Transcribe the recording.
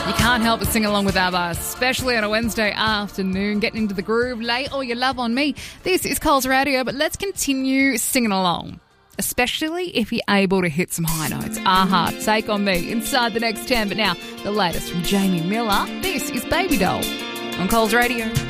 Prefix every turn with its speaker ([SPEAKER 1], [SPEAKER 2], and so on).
[SPEAKER 1] You can't help but sing along with ABBA, especially on a Wednesday afternoon, getting into the groove, lay all your love on me. This is Coles Radio, but let's continue singing along, especially if you're able to hit some high notes. Aha, Take On Me inside the next 10. But now, the latest from Jamie Miller. This is Baby Doll on Coles Radio.